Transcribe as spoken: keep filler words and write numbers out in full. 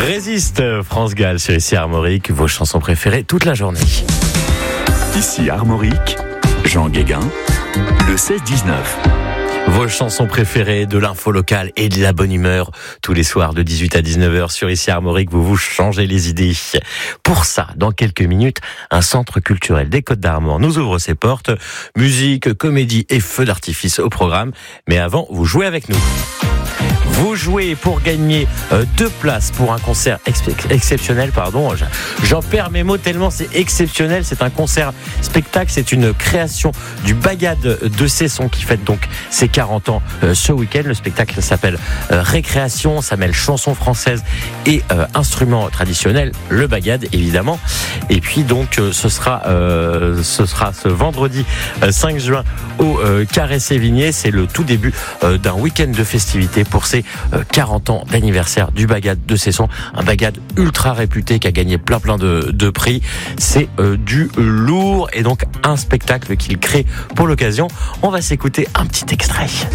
Résiste, France Gall sur Ici Armorique, vos chansons préférées toute la journée. Ici Armorique, Jean Guéguin, le seize dix-neuf. Vos chansons préférées, de l'info locale et de la bonne humeur. Tous les soirs de dix-huit à dix-neuf heures sur Ici Armorique, vous vous changez les idées. Pour ça, dans quelques minutes, un centre culturel des Côtes d'Armor nous ouvre ses portes. Musique, comédie et feux d'artifice au programme. Mais avant, vous jouez avec nous. Vous jouez pour gagner euh, deux places pour un concert ex- exceptionnel. Pardon, j'en perds mes mots tellement c'est exceptionnel. C'est un concert spectacle, c'est une création du Bagad de Cesson qui fête donc ses quarante ans euh, ce week-end. Le spectacle s'appelle euh, Récréation, ça mêle chansons françaises et euh, instruments traditionnels, le Bagad évidemment. Et puis donc euh, ce sera euh, ce sera ce vendredi euh, cinq juin au euh, Carré Sévigné. C'est le tout début euh, d'un week-end de festivités pour ces quarante ans d'anniversaire du Bagad de Cesson, un Bagad ultra réputé qui a gagné plein plein de, de prix. C'est euh, du lourd et donc un spectacle qu'il crée pour l'occasion. On va s'écouter un petit extrait.